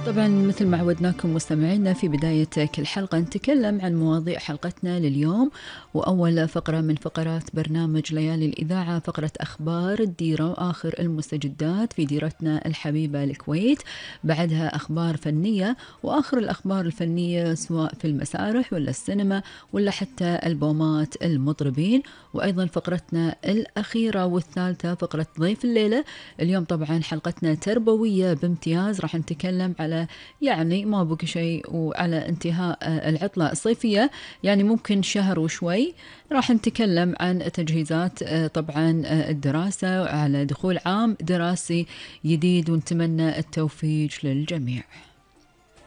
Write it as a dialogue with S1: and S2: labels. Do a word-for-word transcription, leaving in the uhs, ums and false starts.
S1: طبعا مثل ما عودناكم مستمعينا في بداية كل حلقة نتكلم عن مواضيع حلقتنا لليوم. وأول فقرة من فقرات برنامج ليالي الإذاعة فقرة أخبار الديرة وآخر المستجدات في ديرتنا الحبيبة الكويت. بعدها أخبار فنية وآخر الأخبار الفنية سواء في المسارح ولا السينما ولا حتى البومات المطربين. وأيضا فقرتنا الأخيرة والثالثة فقرة ضيف الليلة. اليوم طبعا حلقتنا تربوية بامتياز، راح نتكلم على يعني ما بقى شيء وعلى انتهاء العطلة الصيفية، يعني ممكن شهر وشوي. راح نتكلم عن تجهيزات طبعا الدراسة على دخول عام دراسي جديد ونتمنى التوفيق للجميع.